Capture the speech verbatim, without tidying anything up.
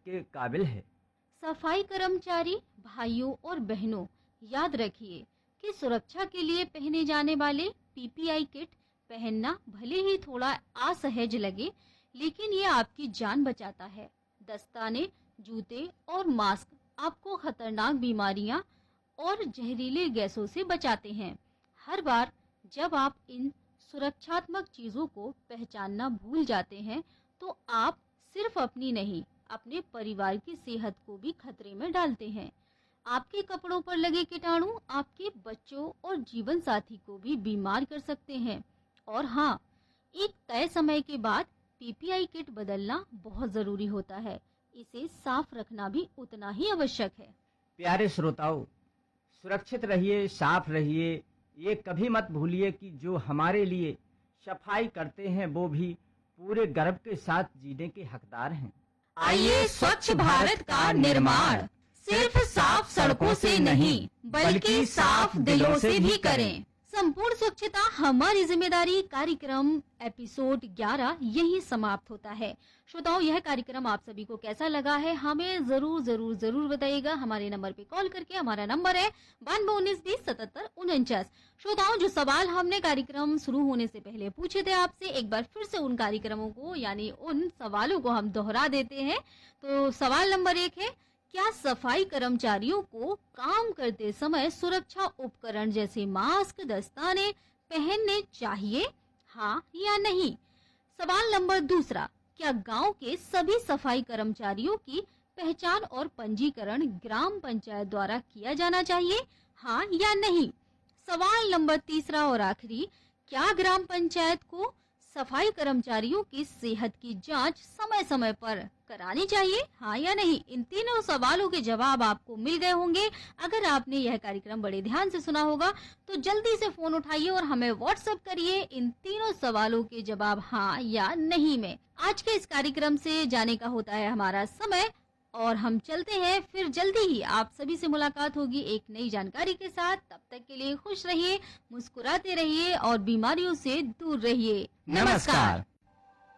के काबिल है। सफाई कर्मचारी भाइयों और बहनों, याद रखिए कि सुरक्षा के लिए पहने जाने वाले पीपीआई किट पहनना भले ही थोड़ा असहज लगे, लेकिन ये आपकी जान बचाता है। दस्ताने, जूते और मास्क आपको खतरनाक बीमारियां और जहरीले गैसों से बचाते हैं। हर बार जब आप इन सुरक्षात्मक चीजों को पहचानना भूल जाते हैं, तो आप सिर्फ अपनी नहीं, अपने परिवार की सेहत को भी खतरे में डालते हैं। आपके कपड़ों पर लगे कीटाणु आपके बच्चों और जीवन साथी को भी बीमार कर सकते हैं। और हाँ, एक तय समय के बाद पीपीआई किट बदलना बहुत जरूरी होता है। इसे साफ रखना भी उतना ही आवश्यक है। प्यारे श्रोताओं, सुरक्षित रहिए, साफ रहिए। ये कभी मत भूलिए कि जो हमारे लिए सफाई करते हैं वो भी पूरे गर्व के साथ जीने के हकदार हैं। आइए स्वच्छ भारत का निर्माण सिर्फ साफ सड़कों से नहीं, बल्कि साफ दिलों से भी करें। संपूर्ण स्वच्छता हमारी जिम्मेदारी कार्यक्रम एपिसोड ग्यारह यही समाप्त होता है। श्रोताओं, यह कार्यक्रम आप सभी को कैसा लगा है हमें जरूर जरूर जरूर बताइएगा। हमारे नंबर पे कॉल करके, हमारा नंबर है बानवे उन्नीस बीस सतहत्तर उनचास। श्रोताओं, जो सवाल हमने कार्यक्रम शुरू होने से पहले पूछे थे आपसे, एक बार फिर से उन कार्यक्रमों को यानी उन सवालों को हम दोहरा देते हैं। तो सवाल नंबर एक है, क्या सफाई कर्मचारियों को काम करते समय सुरक्षा उपकरण जैसे मास्क, दस्ताने पहनने चाहिए, हाँ या नहीं? सवाल नंबर दूसरा, क्या गांव के सभी सफाई कर्मचारियों की पहचान और पंजीकरण ग्राम पंचायत द्वारा किया जाना चाहिए, हाँ या नहीं? सवाल नंबर तीसरा और आखिरी, क्या ग्राम पंचायत को सफाई कर्मचारियों की सेहत की जांच समय समय पर करानी चाहिए, हाँ या नहीं? इन तीनों सवालों के जवाब आपको मिल गए होंगे। अगर आपने यह कार्यक्रम बड़े ध्यान से सुना होगा तो जल्दी से फोन उठाइए और हमें व्हाट्सएप करिए इन तीनों सवालों के जवाब हाँ या नहीं में। आज के इस कार्यक्रम से जाने का होता है हमारा समय और हम चलते हैं। फिर जल्दी ही आप सभी से मुलाकात होगी एक नई जानकारी के साथ। तब तक के लिए खुश रहिए, मुस्कुराते रहिए और बीमारियों से दूर रहिए। नमस्कार।